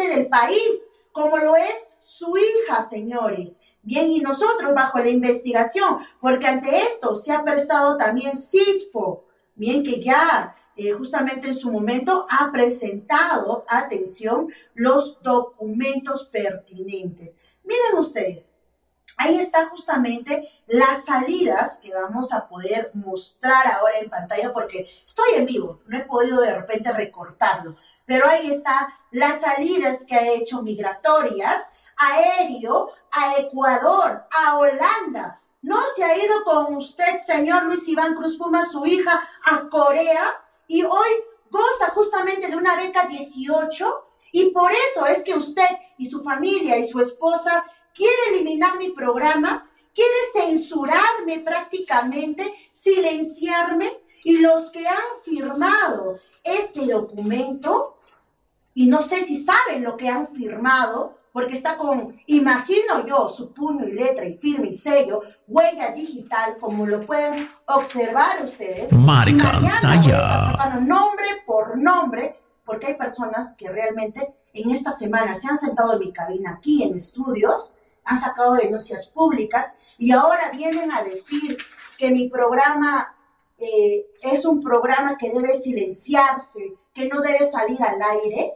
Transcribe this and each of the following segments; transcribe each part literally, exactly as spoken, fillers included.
del país, como lo es su hija, señores. Bien, y nosotros bajo la investigación, porque ante esto se ha prestado también CISFO, bien, que ya eh, justamente en su momento ha presentado, atención, los documentos pertinentes. Miren ustedes, ahí está justamente las salidas que vamos a poder mostrar ahora en pantalla, porque estoy en vivo, no he podido de repente recortarlo, pero ahí está las salidas que ha hecho migratorias, aéreo, a Ecuador, a Holanda. ¿No se ha ido con usted, señor Luis Iván Cruz Puma, su hija, a Corea? Y hoy goza justamente de una beca dieciocho, y por eso es que usted y su familia y su esposa quiere eliminar mi programa, quiere censurarme prácticamente, silenciarme, y los que han firmado este documento, y no sé si saben lo que han firmado, porque está con, imagino yo, su puño y letra y firme y sello, huella digital, como lo pueden observar ustedes. Marca Saya. Nombre por nombre, porque hay personas que realmente en esta semana se han sentado en mi cabina aquí en estudios, han sacado denuncias públicas y ahora vienen a decir que mi programa eh, es un programa que debe silenciarse, que no debe salir al aire.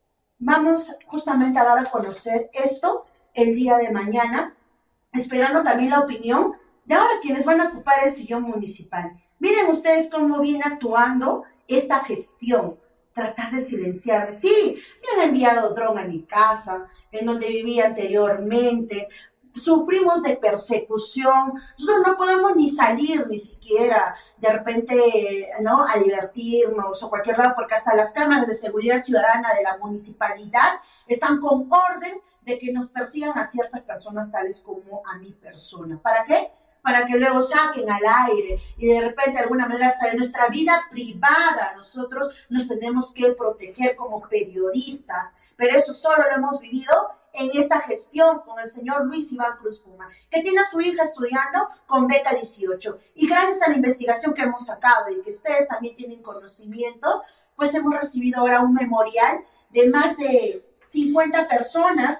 Vamos justamente a dar a conocer esto el día de mañana, esperando también la opinión de ahora quienes van a ocupar el sillón municipal. Miren ustedes cómo viene actuando esta gestión, tratar de silenciarme. Sí, me han enviado dron a mi casa, en donde vivía anteriormente, sufrimos de persecución, nosotros no podemos ni salir ni siquiera de repente, ¿no?, a divertirnos o cualquier lado, porque hasta las cámaras de seguridad ciudadana de la municipalidad están con orden de que nos persigan a ciertas personas tales como a mi persona. ¿Para qué? Para que luego saquen al aire y de repente de alguna manera hasta de nuestra vida privada nosotros nos tenemos que proteger como periodistas, pero eso solo lo hemos vivido en esta gestión con el señor Luis Iván Cruz Puma, que tiene a su hija estudiando con beca dieciocho. Y gracias a la investigación que hemos sacado y que ustedes también tienen conocimiento, pues hemos recibido ahora un memorial de más de cincuenta personas,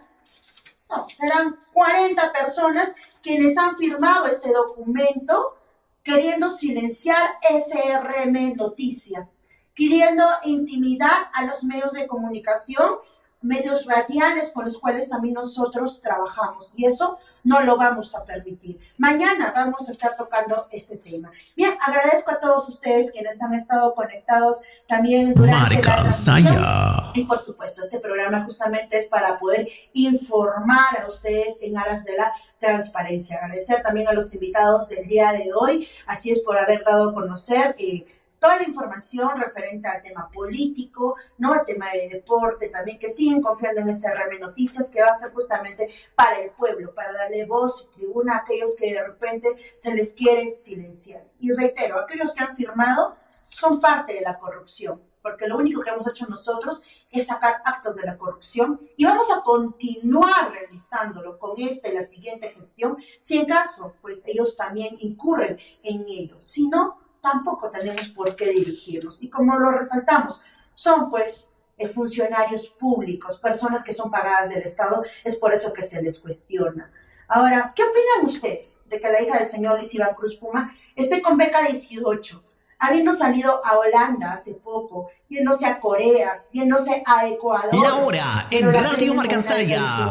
no, serán cuarenta personas quienes han firmado este documento queriendo silenciar S R M Noticias, queriendo intimidar a los medios de comunicación, medios radiales con los cuales también nosotros trabajamos, y eso no lo vamos a permitir. Mañana vamos a estar tocando este tema. Bien, agradezco a todos ustedes quienes han estado conectados también durante Marca la transmisión. Y por supuesto, este programa justamente es para poder informar a ustedes en aras de la transparencia. Agradecer también a los invitados del día de hoy, así es, por haber dado a conocer eh, toda la información referente al tema político, ¿no?, el tema de deporte también, que siguen confiando en S R M Noticias, que va a ser justamente para el pueblo, para darle voz y tribuna a aquellos que de repente se les quiere silenciar. Y reitero, aquellos que han firmado son parte de la corrupción, porque lo único que hemos hecho nosotros es sacar actos de la corrupción y vamos a continuar realizándolo con esta y la siguiente gestión, si en caso, pues ellos también incurren en ello. Si no, tampoco tenemos por qué dirigirnos. Y como lo resaltamos, son pues eh, funcionarios públicos, personas que son pagadas del Estado, es por eso que se les cuestiona. Ahora, ¿qué opinan ustedes de que la hija del señor Luis Iván Cruz Puma esté con beca dieciocho, habiendo salido a Holanda hace poco, yéndose a Corea, yéndose a Ecuador? La hora en Radio Marca Saya.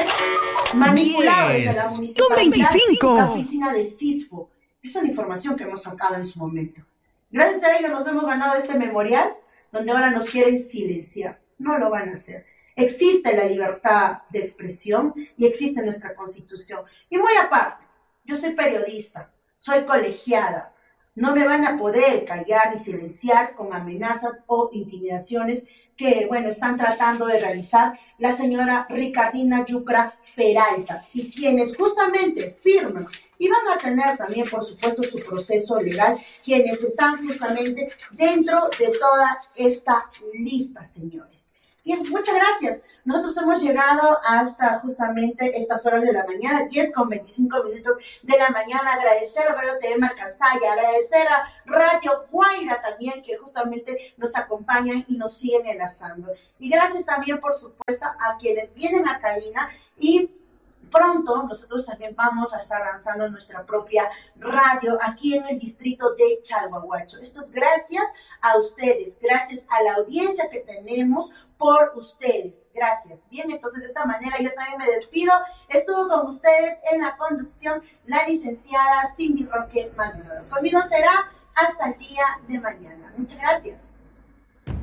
Manipulado desde la municipalidad veinticinco. La oficina de CISFO. Esa es la información que hemos sacado en su momento. Gracias a ello nos hemos ganado este memorial, donde ahora nos quieren silenciar. No lo van a hacer. Existe la libertad de expresión y existe nuestra Constitución. Y muy aparte, yo soy periodista, soy colegiada. No me van a poder callar ni silenciar con amenazas o intimidaciones que, bueno, están tratando de realizar la señora Ricardina Yucra Peralta y quienes justamente firman y van a tener también, por supuesto, su proceso legal, quienes están justamente dentro de toda esta lista, señores. Bien, muchas gracias. nosotros hemos llegado hasta justamente estas horas de la mañana, diez con veinticinco minutos de la mañana. Agradecer a Radio T V Marcansaya, agradecer a Radio Guaira también, que justamente nos acompañan y nos siguen enlazando. Y gracias también, por supuesto, a quienes vienen a cabina, y pronto nosotros también vamos a estar lanzando nuestra propia radio aquí en el distrito de Chalhuahuacho. Esto es gracias a ustedes, gracias a la audiencia que tenemos por ustedes. Gracias. Bien, entonces de esta manera yo también me despido. Estuvo con ustedes en la conducción la licenciada Cindy Roque Magnolo. Conmigo será hasta el día de mañana. Muchas gracias.